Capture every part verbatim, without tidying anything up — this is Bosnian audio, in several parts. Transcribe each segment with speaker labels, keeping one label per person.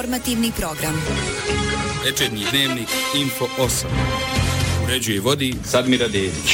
Speaker 1: Informativni program.
Speaker 2: Večernji dnevnik Info osam. Uređuje i vodi
Speaker 3: Sadmira Dedić.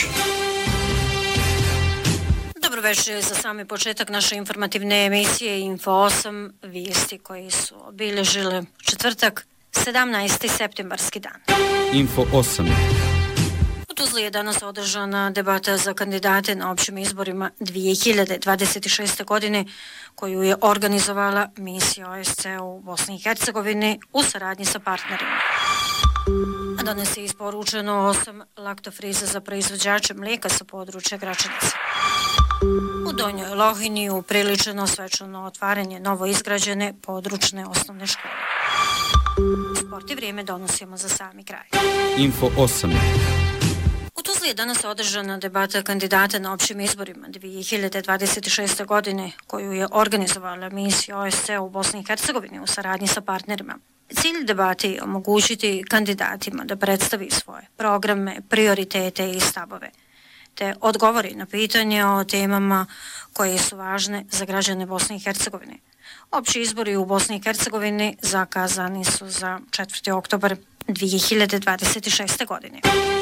Speaker 4: Dobro večer za sami početak naše informativne emisije Info osam, vijesti koji su obilježile četvrtak, sedamnaesti septembarski dan.
Speaker 2: Info osam.
Speaker 4: U Tuzli je danas održana debata za kandidate na općim izborima dvije hiljade dvadeset šeste. godine, koju je organizovala misija O S C E u Bosni i Hercegovini u saradnji sa partnerima. A danas je isporučeno osam laktofriza za proizvođače mlijeka sa područja Gračanice. U Donjoj Lohini upriličeno svečano otvaranje novo izgrađene područne osnovne škole. Sport i vrijeme donosimo za sami kraj.
Speaker 2: Info osam.
Speaker 4: U Tuzli je danas održana debata kandidata na općim izborima dvije hiljade dvadeset šeste. godine, koju je organizovala misija O S C E u Bosni i Hercegovini u saradnji sa partnerima. Cilj debate je omogućiti kandidatima da predstavi svoje programe, prioritete i stavove, te odgovori na pitanje o temama koje su važne za građane Bosne i Hercegovine. Opći izbori u Bosni i Hercegovini zakazani su za četvrti oktobar dvije hiljade dvadeset šeste. godine.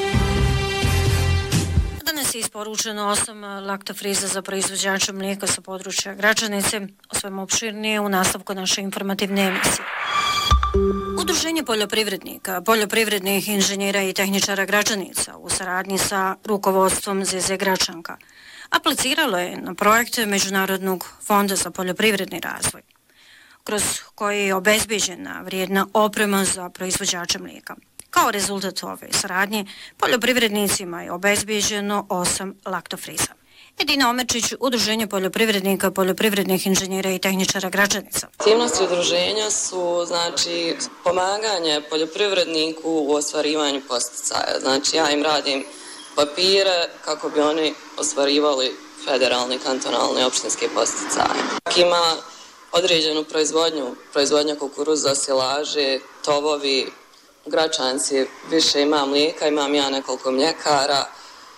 Speaker 4: Danas je isporučeno osam laktofriza za proizvođače mlijeka sa područja Gračanice, o svemu opširnije u nastavku naše informativne emisije. Udruženje poljoprivrednika, poljoprivrednih inženjera i tehničara Gračanica u saradnji sa rukovodstvom Z Z Gračanka apliciralo je na projekte Međunarodnog fonda za poljoprivredni razvoj, kroz koji je obezbeđena vrijedna oprema za proizvođače mlijeka. Kao rezultat ove saradnje, poljoprivrednicima je obezbeđeno osam laktofriza. Edina Omerčić, Udruženje poljoprivrednika, poljoprivrednih inženjera i tehničara Gračanica.
Speaker 5: Aktivnosti udruženja su znači pomaganje poljoprivredniku u ostvarivanju posticaja. Znači ja im radim papire kako bi oni ostvarivali federalne, kantonalne, opštinske posticaje. Ima određenu proizvodnju, proizvodnja kukuruza, silaže, tovovi, u Gračanci više ima mlijeka, imam ja nekoliko mljekara,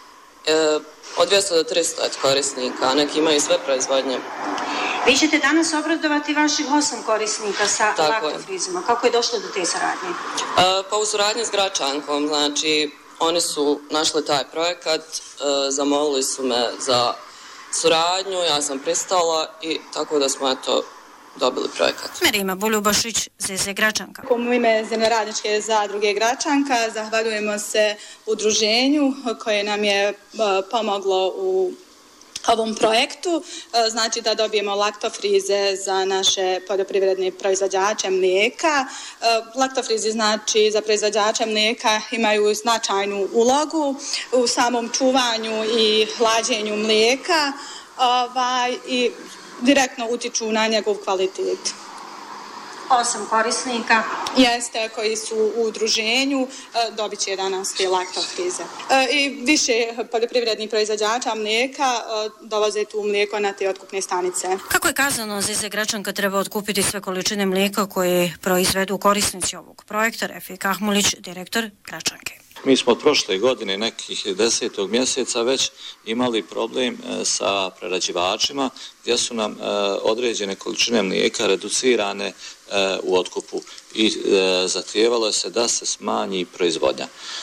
Speaker 5: e, od dvjesto do tristo korisnika, neki imaju sve proizvodnje.
Speaker 4: Vi ćete danas obradovati vaših osam korisnika sa laktofrizima. Kako je došlo do te saradnje?
Speaker 5: E, pa u suradnji s Gračankom, znači oni su našli taj projekat, e, zamolili su me za suradnju, ja sam pristala i tako da smo eto dobili projekat.
Speaker 4: Merima Buljubašić, Z Z Gračanka.
Speaker 6: U ime Zemljoradničke zadruge Gračanka zahvaljujemo se udruženju koje nam je pomoglo u ovom projektu, znači da dobijemo laktofrize za naše poljoprivredne proizvođače mlijeka. Laktofrizi znači za proizvođače mlijeka imaju značajnu ulogu u samom čuvanju i hlađenju mlijeka ovaj, i direktno utiču na njegov kvalitet.
Speaker 4: Osam korisnika
Speaker 6: jeste koji su u udruženju, dobit će danas te laktofrize. I više poljoprivrednih proizvođača mlijeka dolaze tu mlijeko na te otkupne stanice.
Speaker 4: Kako je kazano, Z Z Gračanka treba otkupiti sve količine mlijeka koje proizvedu korisnici ovog projekta. Refik Ahmulić, direktor Gračanke.
Speaker 7: Mi smo od prošle godine, nekih desetog mjeseca, već imali problem sa prerađivačima gdje su nam određene količine mlijeka reducirane u otkupu i zahtijevalo se da se smanji proizvodnja.